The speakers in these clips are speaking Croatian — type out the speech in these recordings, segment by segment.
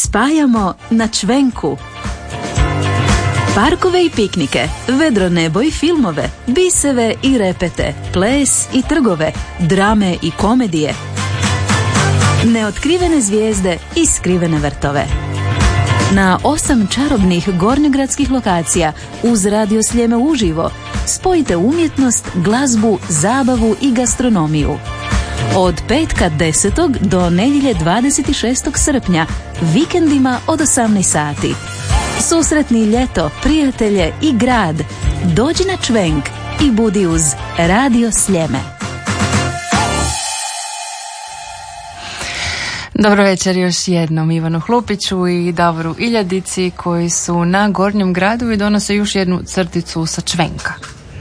spajamo na Čvenku. Parkove i piknike, vedro nebo i filmove, biseve i repete, ples i trgove, drame i komedije, neotkrivene zvijezde i skrivene vrtove. Na 8 čarobnih gornjogradskih lokacija uz Radio Sljeme uživo spojite umjetnost, glazbu, zabavu i gastronomiju. Od petka 10. do nedjelje 26. srpnja, vikendima od 18 sati. Susretni ljeto, prijatelje i grad. Dođi na Čvenk i budi uz Radio Sljeme. Dobro večer još jednom Ivanu Hlupiću i Davoru Iljadici koji su na Gornjem gradu i donose još jednu crticu sa Čvenka.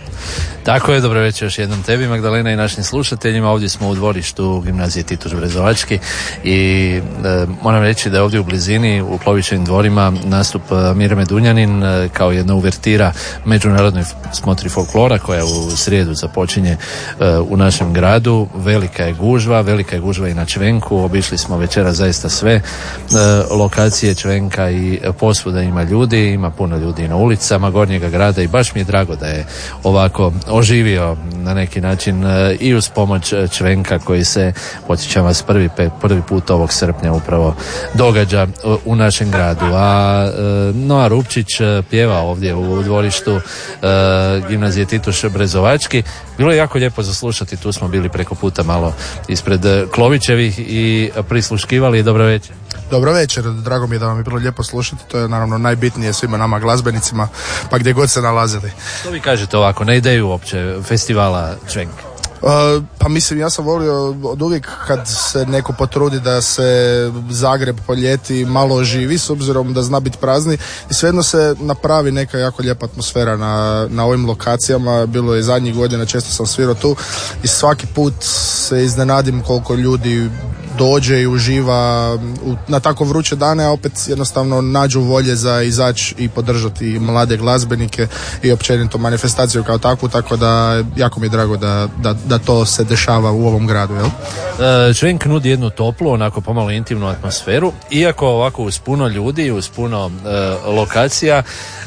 Tako je, dobro večer još jednom tebi, Magdalena, i našim slušateljima. Ovdje smo u dvorištu Gimnazije Tituš Brezovački i moram reći da je ovdje u blizini u Klovićevim dvorima nastup Mirjane Dunjanin kao jedna uvertira međunarodnoj smotri folklora koja u srijedu započinje u našem gradu. Velika je gužva i na Čvenku. Obišli smo večera zaista sve lokacije Čvenka i posvuda ima ljudi, ima puno ljudi na ulicama Gornjega grada i baš mi je drago da je ovako oživio na neki način i uz pomoć Čvenka koji se, podsjećam vas, prvi put ovog srpnja upravo događa u našem gradu. A Noa Rupčić pjeva ovdje u dvorištu Gimnazije Tituš Brezovački. Bilo je jako lijepo zaslušati, tu smo bili preko puta malo ispred Klovićevih i prisluškivali. Dobro večer. Dobro večer, drago mi je da vam je bilo lijepo slušati, to je naravno najbitnije svima nama glazbenicima, pa gdje god se nalazili. Što vi kažete ovako, na ideju uopće festivala Čvenk? Pa mislim, ja sam volio od uvijek kad se neko potrudi da se Zagreb po ljeti malo oživi, s obzirom da zna biti prazni i svejedno se napravi neka jako lijepa atmosfera na ovim lokacijama. Bilo je zadnjih godina, često sam svirao tu i svaki put se iznenadim koliko ljudi dođe i uživa na tako vruće dane, a opet jednostavno nađu volje za izaći i podržati mlade glazbenike i općenito manifestaciju kao takvu, tako da jako mi je drago da to se dešava u ovom gradu, jel? Čvenk nudi jednu toplu, onako pomalo intimnu atmosferu, iako ovako uz puno ljudi, uz puno lokacija,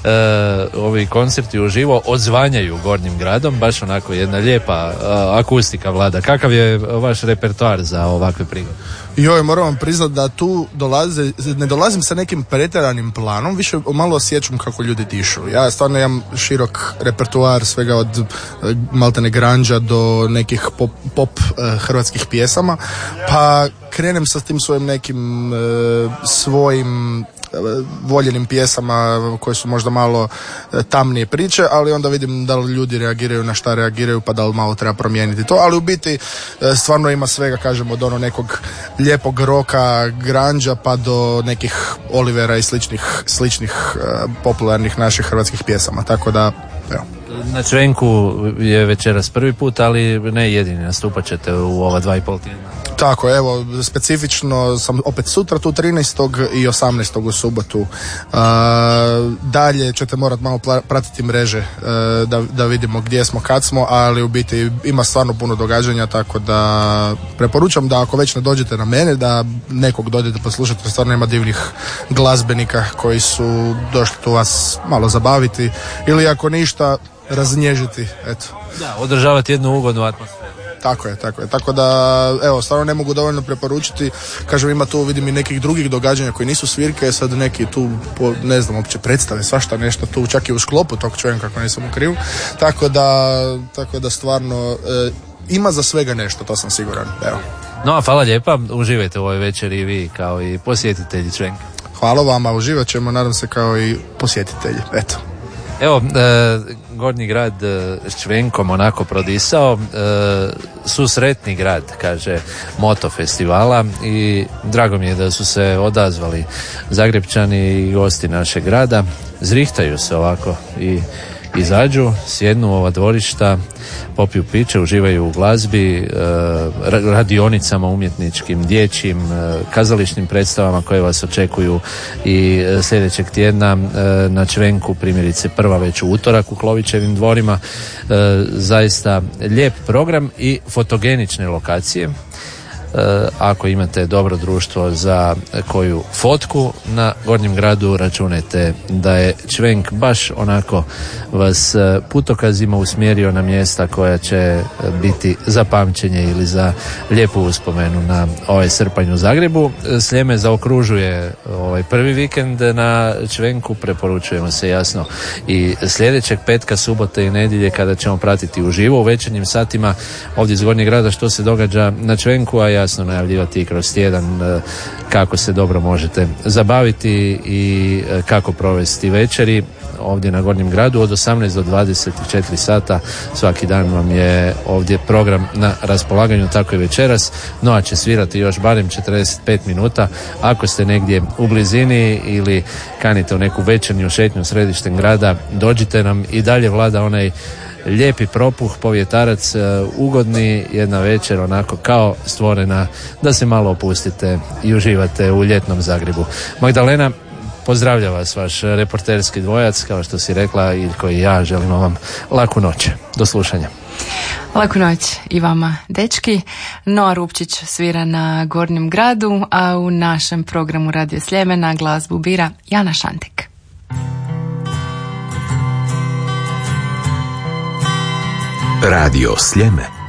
ovi koncerti uživo odzvanjaju Gornjim gradom, baš onako jedna lijepa akustika vlada. Kakav je vaš repertoar za ovakve prigode? Joj, moram vam priznati da tu ne dolazim sa nekim pretjeranim planom, više malo osjećam kako ljudi dišu. Ja stvarno imam širok repertoar svega od maltene granđa do nekih pop hrvatskih pjesama, pa krenem sa tim svojim nekim svojim voljenim pjesama koje su možda malo tamnije priče, ali onda vidim da li ljudi reagiraju na šta reagiraju, pa da li malo treba promijeniti to, ali u biti stvarno ima svega, kažemo, od ono nekog lijepog roka, granđa pa do nekih Olivera i sličnih popularnih naših hrvatskih pjesama, tako da evo. Na Čvenku je večeras prvi put, ali ne jedini, nastupat ćete u ova 2,5 tjedna. Tako, evo, specifično sam opet sutra tu 13. i 18. u subotu. Dalje ćete morati malo pratiti mreže da vidimo gdje smo, kad smo, ali u biti ima stvarno puno događanja, tako da preporučam da ako već ne dođete na mene, da nekog dođete poslušati, jer stvarno ima divnih glazbenika koji su došli tu vas malo zabaviti ili ako ništa raznježiti, eto. Da, održavati jednu ugodnu atmosferu. Tako je. Tako da, evo, stvarno ne mogu dovoljno preporučiti. Kažem, ima tu, vidim, i nekih drugih događanja koji nisu svirke, sad neki tu, ne znam, uopće predstave, svašta nešto tu, čak i u sklopu tog Čvenka, kako nisam u krivu. Tako da stvarno ima za svega nešto, to sam siguran. Evo. No, hvala lijepa, uživajte u ovoj večeri i vi kao i posjetitelji Čvenka. Hvala vama, uživat ćemo, nadam se, kao i posjetitelji. Eto. Evo, Gornji grad s Čvenkom onako prodisao, susretni grad, kaže moto festivala, i drago mi je da su se odazvali Zagrepčani i gosti našeg grada. Zrihtaju se ovako i izađu, sjednu u ova dvorišta, popiju piće, uživaju u glazbi, radionicama umjetničkim, dječjim, kazališnim predstavama koje vas očekuju i sljedećeg tjedna na Čvenku, primjerice prva već u utorak u Klovićevim dvorima. Zaista lijep program i fotogenične lokacije. ako imate dobro društvo za koju fotku na Gornjem gradu, računajte da je Čvenk baš onako vas putokazima usmjerio na mjesta koja će biti za pamćenje ili za lijepu uspomenu na ovaj srpanj u Zagrebu. Sljeme zaokružuje ovaj prvi vikend na Čvenku, preporučujemo se jasno i sljedećeg petka, subote i nedjelje kada ćemo pratiti uživo u večernjim satima ovdje iz Gornjeg grada što se događa na Čvenku, a jasno najavljivati i kroz tjedan kako se dobro možete zabaviti i kako provesti večeri ovdje na Gornjem gradu od 18 do 24 sata. Svaki dan vam je ovdje program na raspolaganju, tako i večeras. Noa će svirati još barem 45 minuta. Ako ste negdje u blizini ili kanite u neku večernju šetnju središtem grada, dođite nam. I dalje vlada onaj lijepi propuh, povjetarac, ugodni, jedna večer onako kao stvorena da se malo opustite i uživate u ljetnom Zagrebu. Magdalena, pozdravlja vas vaš reporterski dvojac, kao što si rekla, Iljko i ja želimo vam laku noć. Do slušanja. Laku noć i vama, dečki. Noa Rupčić svira na Gornjem gradu, a u našem programu Radio Sljemena glazbu bira Jana Šantek. Radio Sljeme.